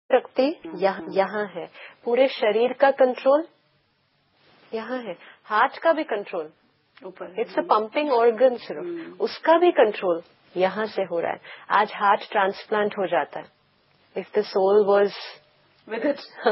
शक्ति यहाँ है, पूरे शरीर का कंट्रोल यहाँ है, हार्ट का भी कंट्रोल ऊपर, इट्स अ पंपिंग ऑर्गन सिर्फ, उसका भी कंट्रोल यहाँ से हो रहा है। आज हार्ट ट्रांसप्लांट हो जाता है, if the soul was with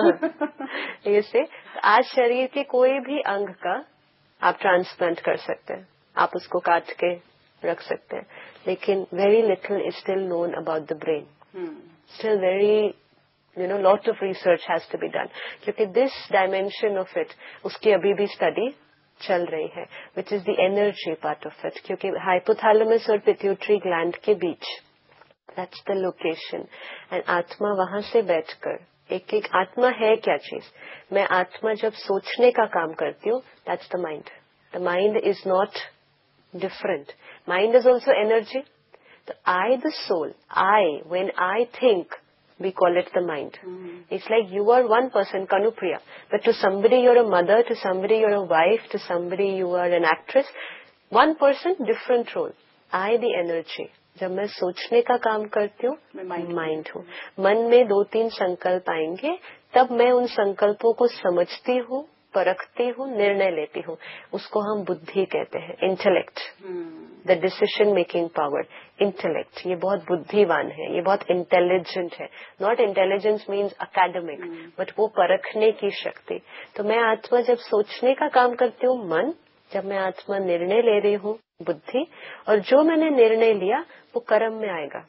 it ऐसे आज शरीर के कोई भी अंग का आप ट्रांसप्लांट कर सकते हैं, आप उसको काट के रख सकते हैं, लेकिन very little is still known about the brain, still very lot of research has to be done, क्योंकि दिस डायमेंशन ऑफ इट उसकी अभी भी स्टडी चल रही है, which is the energy part of it, क्योंकि हाइपोथैलेमस और पिट्यूटरी ग्लैंड के बीच दैट्स द लोकेशन, एंड आत्मा वहां से बैठकर एक एक आत्मा है क्या चीज, मैं आत्मा जब सोचने का काम करती हूँ, that's the mind, the mind is not different, mind is also energy, तो I the soul, I when I think we call it the mind. It's like you are one person, Kanupriya, but to somebody you're a mother, to somebody you're a wife, to somebody you are an actress, one person, different role. I the energy. जब मैं सोचने का काम करती हूँ, मैं mind हूँ, मन में 2-3 संकल्प आएंगे, तब मैं उन संकल्पों को समझती हूँ, परखती हूँ, निर्णय लेती हूँ, उसको हम बुद्धि कहते हैं, intellect, the decision making power, intellect, ये बहुत बुद्धिवान है, ये बहुत इंटेलिजेंट है, not intelligence means academic, but वो परखने की शक्ति। तो मैं आत्मा जब सोचने का काम करती हूँ मन, जब मैं आत्मा निर्णय ले रही हूँ बुद्धि, और जो मैंने निर्णय लिया वो कर्म में आएगा।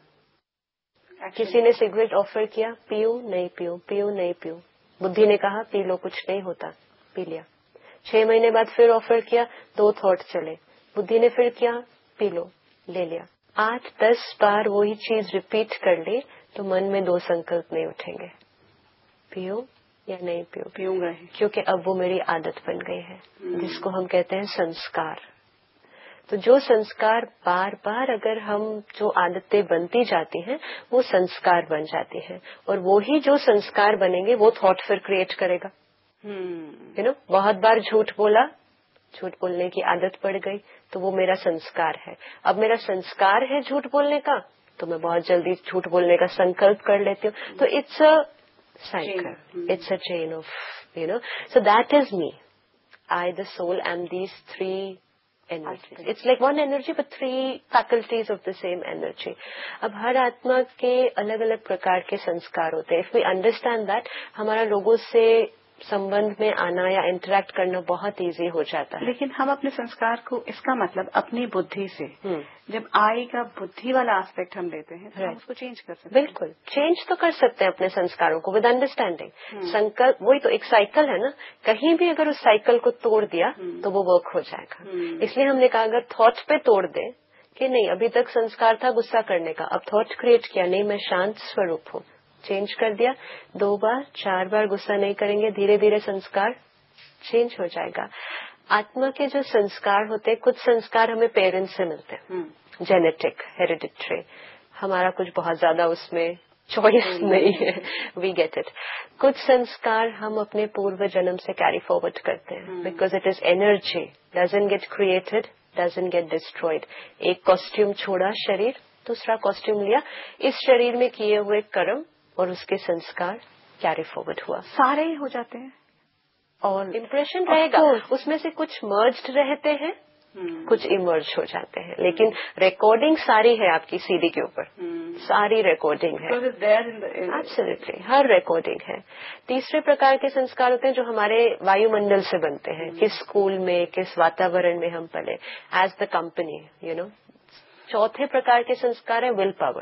किसी ने सिगरेट ऑफर किया, पीऊं नहीं पीऊं, पीऊं नहीं पीऊं, बुद्धि ने कहा पी लो कुछ नहीं होता, पी लिया। 6 महीने बाद फिर ऑफर किया, 2 थॉट चले, बुद्धि ने फिर किया पी लो, ले लिया। 8-10 बार वही चीज रिपीट कर ली तो मन में 2 संकल्प नहीं उठेंगे, पियो या नहीं पियो, पीऊंगा, क्योंकि अब वो मेरी आदत बन गई है, जिसको हम कहते हैं संस्कार। तो जो संस्कार बार बार अगर हम जो आदतें बनती जाती हैं वो संस्कार बन जाती हैं, और वो ही जो संस्कार बनेंगे वो थॉट फिर क्रिएट करेगा। बहुत बार झूठ बोला, झूठ बोलने की आदत पड़ गई, तो वो मेरा संस्कार है। अब मेरा संस्कार है झूठ बोलने का, तो मैं बहुत जल्दी झूठ बोलने का संकल्प कर लेती हूँ। तो it's a cycle, it's a chain of so that is me, I the soul am these 3 energies. It's like one energy but 3 faculties of the same energy. अब हर आत्मा के अलग अलग प्रकार के संस्कार होते हैं। If we understand that, हमारा लोगों से संबंध में आना या इंटरेक्ट करना बहुत इजी हो जाता है। लेकिन हम अपने संस्कार को, इसका मतलब अपनी बुद्धि से, जब आई का बुद्धि वाला एस्पेक्ट हम लेते हैं तो हम उसको चेंज कर सकते हैं। बिल्कुल चेंज तो कर सकते हैं अपने संस्कारों को विद अंडरस्टैंडिंग। संकल्प वही तो एक साइकिल है ना, कहीं भी अगर उस साइकिल को तोड़ दिया तो वो वर्क हो जाएगा। इसलिए हमने कहा अगर थॉट पे तोड़ दे कि नहीं अभी तक संस्कार था गुस्सा करने का, अब थॉट क्रिएट किया नहीं मैं शांत स्वरूप हूँ, चेंज कर दिया, 2 बार 4 बार गुस्सा नहीं करेंगे, धीरे धीरे संस्कार चेंज हो जाएगा। आत्मा के जो संस्कार होते हैं, कुछ संस्कार हमें पेरेंट्स से मिलते हैं, जेनेटिक, हेरिडिटरी, हमारा कुछ बहुत ज्यादा उसमें चॉइस नहीं है, वी गेट इट। कुछ संस्कार हम अपने पूर्व जन्म से कैरी फॉरवर्ड करते हैं, because it is energy, doesn't get created, doesn't get destroyed. एक कॉस्ट्यूम छोड़ा शरीर, दूसरा कॉस्ट्यूम लिया, इस शरीर में किए हुए कर्म और उसके संस्कार कैरी फॉरवर्ड हुआ, सारे ही हो जाते हैं और इम्प्रेशन रहेगा। उसमें से कुछ मर्ज्ड रहते हैं, कुछ इमर्ज हो जाते हैं, लेकिन रिकॉर्डिंग सारी है आपकी सीडी के ऊपर, सारी रिकॉर्डिंग है, एब्सोल्युटली हर रिकॉर्डिंग है। तीसरे प्रकार के संस्कार होते हैं जो हमारे वायुमंडल से बनते हैं, किस स्कूल में, किस वातावरण में हम पले, एज द कंपनी, चौथे प्रकार के संस्कार है विल पावर।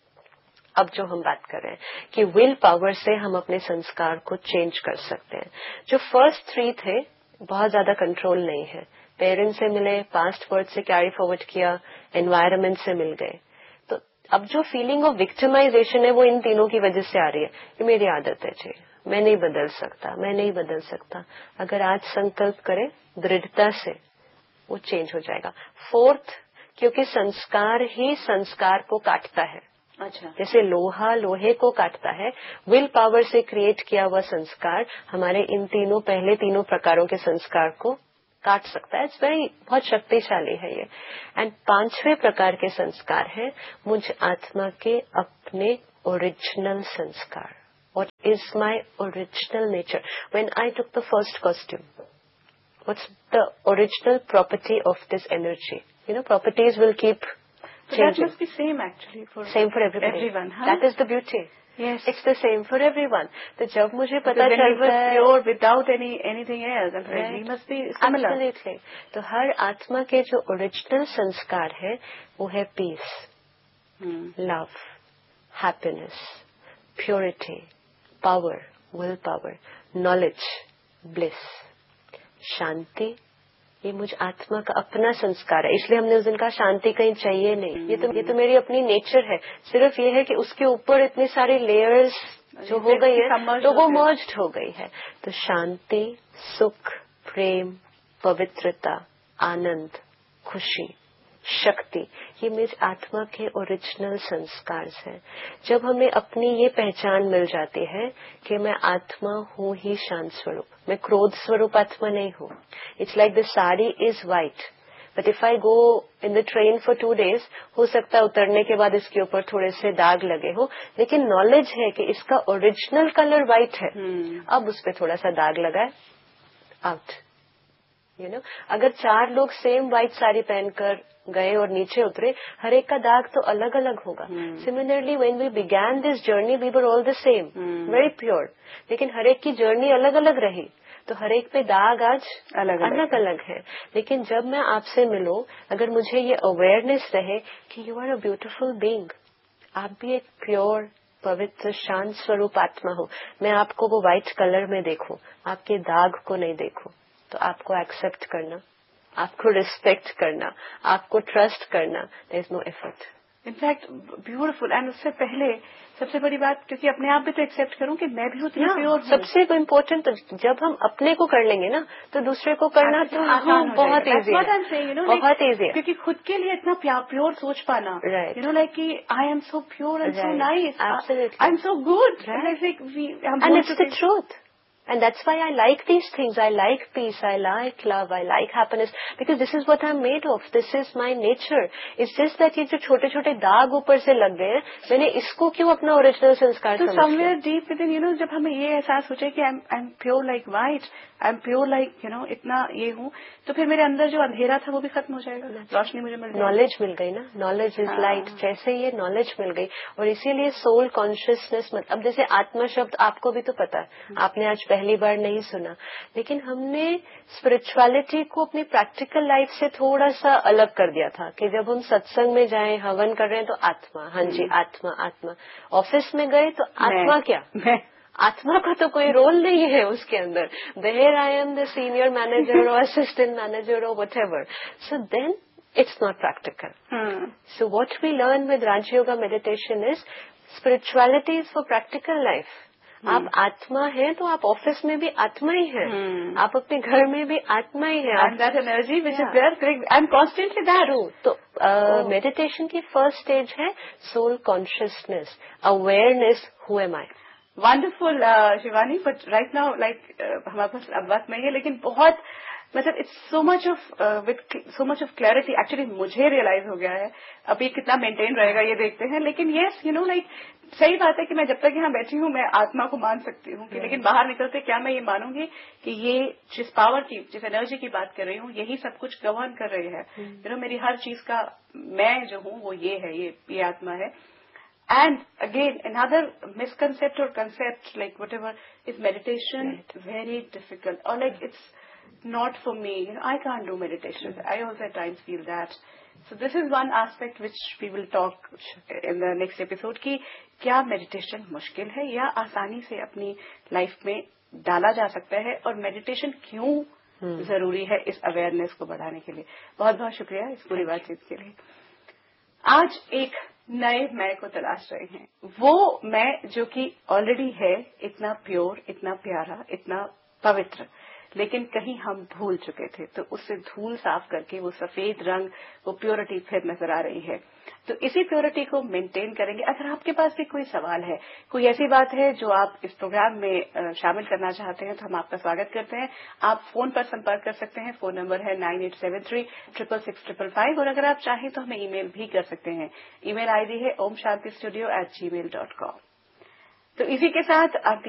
अब जो हम बात कर रहे हैं कि विल पावर से हम अपने संस्कार को चेंज कर सकते हैं। जो फर्स्ट 3 थे बहुत ज्यादा कंट्रोल नहीं है, पेरेंट्स से मिले, पास्ट बर्थ से कैरी फॉरवर्ड किया, एनवायरनमेंट से मिल गए, तो अब जो फीलिंग ऑफ विक्टिमाइजेशन है वो इन तीनों की वजह से आ रही है कि मेरी आदत है जी, मैं नहीं बदल सकता, मैं नहीं बदल सकता। अगर आज संकल्प करें दृढ़ता से, वो चेंज हो जाएगा। 4th, क्योंकि संस्कार ही संस्कार को काटता है। अच्छा, जैसे लोहा लोहे को काटता है, विल पावर से क्रिएट किया हुआ संस्कार हमारे इन पहले तीनों प्रकारों के संस्कार को काट सकता है। इट्स वेरी बहुत शक्तिशाली है ये। एंड 5वें प्रकार के संस्कार है मुझ आत्मा के अपने ओरिजिनल संस्कार। is my original nature. When I took the first costume, what's the original property of this energy? Properties will keep changing. That must be same actually for everybody. Everyone, huh? That is the beauty. Yes, it's the same for everyone. तो जब मुझे पता चलता है pure without anything else, we must be similar. Absolutely. तो हर आत्मा के जो ओरिजिनल संस्कार है वो है piece, love, happiness, purity, power, will power, knowledge, bliss, शांति. ये मुझ आत्मा का अपना संस्कार है. इसलिए हमने उस दिन कहा शांति कहीं चाहिए नहीं. ये तो मेरी अपनी नेचर है. सिर्फ ये है कि उसके ऊपर इतनी सारी लेयर्स जो हो गई है तो वो मर्ज्ड हो गई है. तो शांति, सुख, प्रेम, पवित्रता, आनंद, खुशी, शक्ति, ये मेरी आत्मा के ओरिजिनल संस्कार हैं. जब हमें अपनी ये पहचान मिल जाती है कि मैं आत्मा हूँ ही शांत स्वरूप, मैं क्रोध स्वरूप आत्मा नहीं हूँ. It's like the sari is white, but if I go in the train for 2 days, हो सकता है उतरने के बाद इसके ऊपर थोड़े से दाग लगे हो, लेकिन नॉलेज है कि इसका ओरिजिनल कलर व्हाइट है. अब उस पर थोड़ा सा दाग लगा है, आउट. अगर 4 लोग सेम व्हाइट साड़ी पहनकर गए और नीचे उतरे, हर एक का दाग तो अलग अलग होगा. Similarly when we began this journey we were all the same, very pure, लेकिन हर एक की जर्नी अलग अलग रही, तो हर एक पे दाग आज अलग अलग है. लेकिन जब मैं आपसे मिलूं, अगर मुझे ये अवेयरनेस रहे कि you are a beautiful being, आप भी एक प्योर, पवित्र, शांत स्वरूप आत्मा हो, मैं आपको वो व्हाइट कलर में देखूं, आपके दाग को नहीं देखूं, तो आपको एक्सेप्ट करना, आपको रिस्पेक्ट करना, आपको ट्रस्ट करना, there is no effort. In fact beautiful. And उससे पहले सबसे बड़ी बात, क्योंकि अपने आप भी तो एक्सेप्ट करूं कि मैं भी उतनी प्योर हूं. सबसे इम्पोर्टेंट, जब हम अपने को कर लेंगे ना, तो दूसरे को करना तो बहुत ईजी है, बहुत ईजी है. क्योंकि खुद के लिए इतना प्योर सोच पाना, लाइक कि I am so pure and so nice, I am so good, and it's the truth. And that's why I like these things. I like peace. I like love. I like happiness. Because this is what I'm made of. This is my nature. It's just that ये जो छोटे छोटे दाग ऊपर से लग गए हैं, मैंने इसको क्यों अपना ओरिजिनल संस्कार समझ लिया? Somewhere deep within, जब हमें ये एहसास हो जाए कि I'm pure like white, I'm pure like इतना ये हूँ, तो फिर मेरे अंदर जो अंधेरा था वो भी खत्म हो जाएगा, रोशनी मुझे मिल जाएगी. नॉलेज मिल गई ना, नॉलेज इज लाइट. जैसे ये नॉलेज मिल गई, और इसीलिए सोल कॉन्शियसनेस, अब जैसे आत्मा शब्द आपको भी तो पता है, आपने आज पहली बार नहीं सुना, लेकिन हमने स्पिरिचुअलिटी को अपनी प्रैक्टिकल लाइफ से थोड़ा सा अलग कर दिया था कि जब हम सत्संग में जाएं, हवन कर रहे हैं तो आत्मा, हाँ जी आत्मा आत्मा. ऑफिस में गए तो आत्मा क्या, आत्मा का तो कोई रोल नहीं है उसके अंदर. There I am the senior manager और असिस्टेंट मैनेजर और whatever. So then it's not practical. So what we learn with Raja Yoga meditation is spirituality is for practical life. आप आत्मा हैं तो आप ऑफिस में भी आत्मा ही हैं, आप अपने घर में भी आत्मा ही हैं. And that energy which is there, I'm constantly that. तो मेडिटेशन की फर्स्ट स्टेज है soul consciousness, awareness, who am I. Wonderful Shivani, but right now हमारे पास अब बात नहीं है, लेकिन बहुत मतलब it's so much of clarity. Actually मुझे रियलाइज हो गया है, अभी कितना मेंटेन रहेगा ये देखते हैं, लेकिन यस लाइक सही बात है कि मैं जब तक यहाँ बैठी हूँ मैं आत्मा को मान सकती हूँ, लेकिन बाहर निकलते क्या मैं ये मानूंगी कि ये जिस पावर की, जिस एनर्जी की बात कर रही हूँ, यही सब कुछ गवर्न कर रही है. मेरी हर चीज का मैं जो हूँ वो ये है, ये आत्मा है. And again, another misconcept or concept, like whatever, is meditation very difficult, or like it's not for me. I can't do meditation. I also at times feel that. So this is one aspect which we will talk in the next episode. कि क्या meditation मुश्किल है या आसानी से अपनी life में डाला जा सकता है, और meditation क्यों जरूरी है इस awareness को बढ़ाने के लिए. बहुत बहुत शुक्रिया इस पूरी बातचीत के लिए. आज एक नए मैं को तलाश रहे हैं, वो मैं जो कि ऑलरेडी है, इतना प्योर, इतना प्यारा, इतना पवित्र, लेकिन कहीं हम भूल चुके थे, तो उससे धूल साफ करके वो सफेद रंग, वो प्योरिटी फिर नजर आ रही है. तो इसी प्योरिटी को मेंटेन करेंगे. अगर आपके पास भी कोई सवाल है, कोई ऐसी बात है जो आप इस प्रोग्राम में शामिल करना चाहते हैं, तो हम आपका स्वागत करते हैं. आप फोन पर संपर्क कर सकते हैं. फोन नंबर है 9873666555, और अगर आप चाहें तो हमें ईमेल भी कर सकते हैं. ईमेल आईडी है omshantistudio@gmail.com. तो इसी के साथ आप